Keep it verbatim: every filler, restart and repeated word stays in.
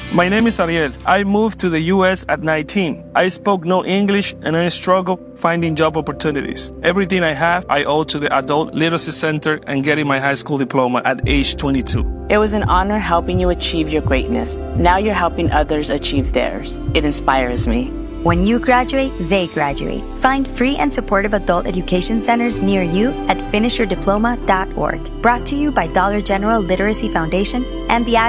My name is Ariel. I moved to the U S at nineteen. I spoke no English and I struggled finding job opportunities. Everything I have, I owe to the Adult Literacy Center and getting my high school diploma at age twenty-two. It was an honor helping you achieve your greatness. Now you're helping others achieve theirs. It inspires me. When you graduate, they graduate. Find free and supportive adult education centers near you at finish your diploma dot org. Brought to you by Dollar General Literacy Foundation and the Ad